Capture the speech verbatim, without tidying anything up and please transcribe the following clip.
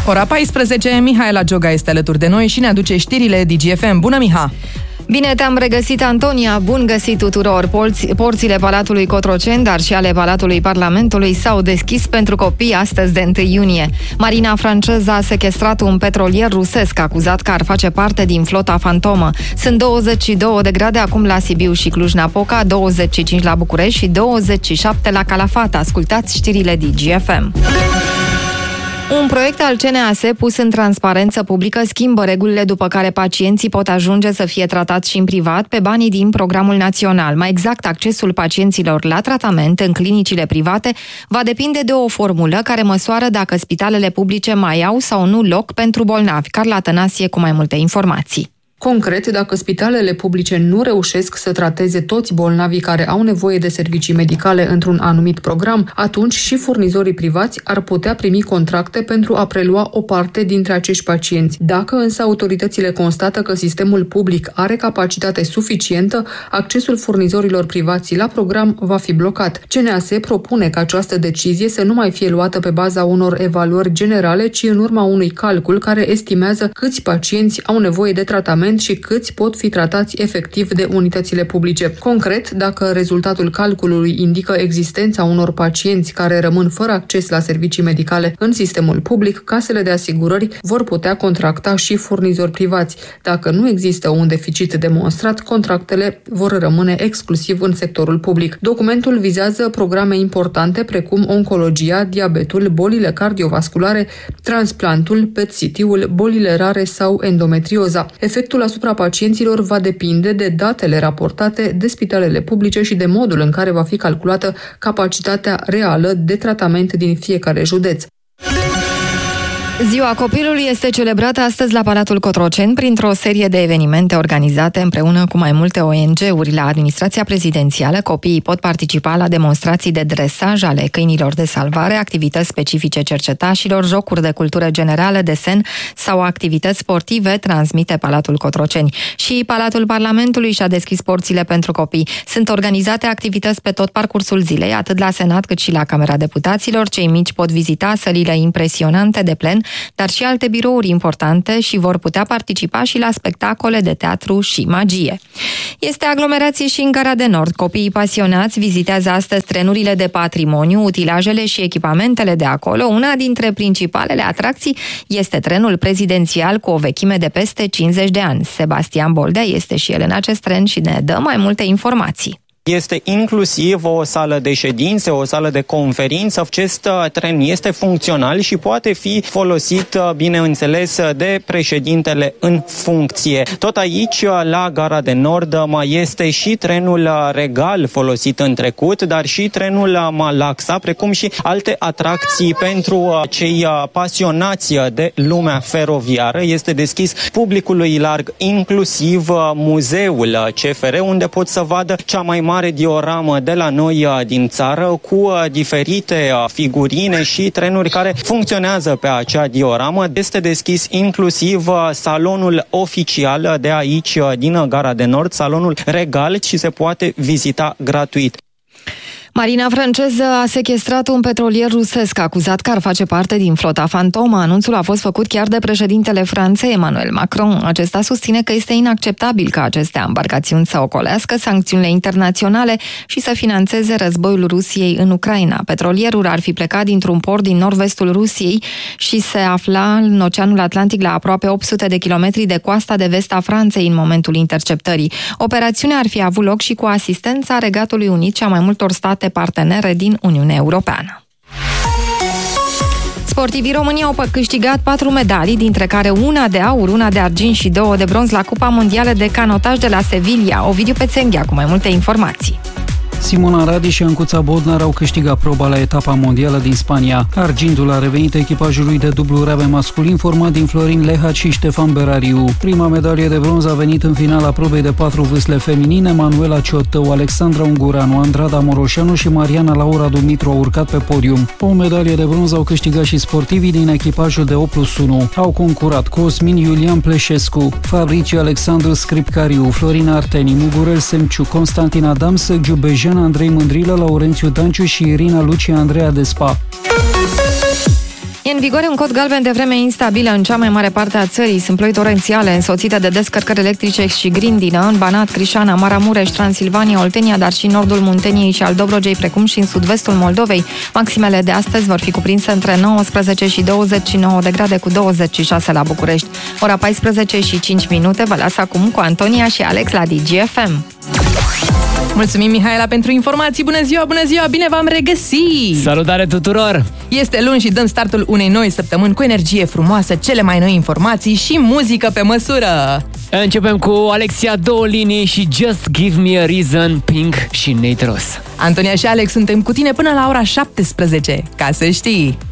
Ora paisprezece, Mihaela Gioga este alături de noi și ne aduce știrile D G F M. Bună, Miha! Bine te-am regăsit, Antonia! Bun găsit tuturor! Porți, porțile Palatului Cotroceni, dar și ale Palatului Parlamentului s-au deschis pentru copii astăzi de întâi iunie. Marina franceză a sechestrat un petrolier rusesc acuzat că ar face parte din flota fantomă. Sunt douăzeci și două de grade acum la Sibiu și Cluj-Napoca, douăzeci și cinci la București și douăzeci și șapte la Calafat. Ascultați știrile D G F M. Un proiect al C N A S pus în transparență publică schimbă regulile după care pacienții pot ajunge să fie tratați și în privat pe banii din programul național. Mai exact, accesul pacienților la tratament în clinicile private va depinde de o formulă care măsoară dacă spitalele publice mai au sau nu loc pentru bolnavi. Carla Tănasie cu mai multe informații. Concret, dacă spitalele publice nu reușesc să trateze toți bolnavii care au nevoie de servicii medicale într-un anumit program, atunci și furnizorii privați ar putea primi contracte pentru a prelua o parte dintre acești pacienți. Dacă însă autoritățile constată că sistemul public are capacitate suficientă, accesul furnizorilor privați la program va fi blocat. C N A S propune ca această decizie să nu mai fie luată pe baza unor evaluări generale, ci în urma unui calcul care estimează câți pacienți au nevoie de tratament și câți pot fi tratați efectiv de unitățile publice. Concret, dacă rezultatul calculului indică existența unor pacienți care rămân fără acces la servicii medicale în sistemul public, casele de asigurări vor putea contracta și furnizori privați. Dacă nu există un deficit demonstrat, contractele vor rămâne exclusiv în sectorul public. Documentul vizează programe importante precum oncologia, diabetul, bolile cardiovasculare, transplantul, P E T C T-ul, bolile rare sau endometrioza. Efectul asupra pacienților va depinde de datele raportate de spitalele publice și de modul în care va fi calculată capacitatea reală de tratament din fiecare județ. Ziua copilului este celebrată astăzi la Palatul Cotroceni printr-o serie de evenimente organizate împreună cu mai multe O N G-uri. La administrația prezidențială, copiii pot participa la demonstrații de dresaj ale câinilor de salvare, activități specifice cercetașilor, jocuri de cultură generală, desen sau activități sportive, transmite Palatul Cotroceni. Și Palatul Parlamentului și-a deschis porțile pentru copii. Sunt organizate activități pe tot parcursul zilei, atât la Senat cât și la Camera Deputaților. Cei mici pot vizita sălile impresionante de plen, dar și alte birouri importante și vor putea participa și la spectacole de teatru și magie. Este aglomerație și în Gara de Nord. Copiii pasionați vizitează astăzi trenurile de patrimoniu, utilajele și echipamentele de acolo. Una dintre principalele atracții este trenul prezidențial cu o vechime de peste cincizeci de ani. Sebastian Boldea este și el în acest tren și ne dă mai multe informații. Este inclusiv o sală de ședințe, o sală de conferință. Acest tren este funcțional și poate fi folosit, bineînțeles, de președintele în funcție. Tot aici, la Gara de Nord, mai este și trenul regal folosit în trecut, dar și trenul Malaxa, precum și alte atracții pentru cei pasionați de lumea feroviară. Este deschis publicului larg, inclusiv muzeul C F R, unde pot să vadă cea mai mare dioramă de la noi din țară, cu diferite figurine și trenuri care funcționează pe acea dioramă. Este deschis inclusiv salonul oficial de aici, din Gara de Nord, salonul regal, și se poate vizita gratuit. Marina franceză a sechestrat un petrolier rusesc acuzat că ar face parte din flota fantomă. Anunțul a fost făcut chiar de președintele Franței, Emmanuel Macron. Acesta susține că este inacceptabil ca aceste ambarcațiuni să ocolească sancțiunile internaționale și să financeze războiul Rusiei în Ucraina. Petrolierul ar fi plecat dintr-un port din nord-vestul Rusiei și se afla în Oceanul Atlantic la aproape opt sute de kilometri de coasta de vest a Franței în momentul interceptării. Operațiunea ar fi avut loc și cu asistența Regatului Unit și a mai multor state partenere din Uniunea Europeană. Sportivii români au câștigat patru medalii, dintre care una de aur, una de argint și două de bronz la Cupa Mondială de Canotaj de la Sevilla. Ovidiu Pețenghea cu mai multe informații. Simona Radi și Ancuța Bodnar au câștigat proba la etapa mondială din Spania. Argintul a revenit echipajului de dublu rabe masculin format din Florin Lehac și Ștefan Berariu. Prima medalie de bronz a venit în finala probei de patru vâsle feminine. Manuela Ciotău, Alexandra Ungureanu, Andrada Moroșanu și Mariana Laura Dumitru au urcat pe podium. O medalie de bronz au câștigat și sportivii din echipajul de opt plus unu. Au concurat Cosmin Iulian Pleșescu, Fabricio Alexandru Scripcariu, Florina Arteni, Mugurel Semciu, Constantin Adam, Săgiu Bejan, Andrei Mândrilă, Laurențiu Danciu și Irina Lucia Andreea Despa. N vigoare un cod galben de vreme instabilă în cea mai mare parte a țării. Sunt ploi torențiale însoțite de descărcări electrice și grindină în Banat, Crișana, Maramureș, Transilvania, Oltenia, dar și nordul Munteniei și al Dobrogei, precum și în sud-vestul Moldovei. Maximele de astăzi vor fi cuprinse între nouăsprezece și douăzeci și nouă de grade, cu douăzeci și șase la București. Ora paisprezece și cinci minute, vă las acum cu Antonia și Alex la D G F M. Mulțumim, Mihaela, pentru informații. Bună ziua, bună ziua, bine v-am regăsit! Salutare tuturor! Este luni și dăm startul unei noi săptămâni cu energie frumoasă, cele mai noi informații și muzică pe măsură. Începem cu Alexia Două Linii și Just Give Me a Reason, Pink și Nate Ross. Antonia și Alex suntem cu tine până la ora șaptesprezece, ca să știi.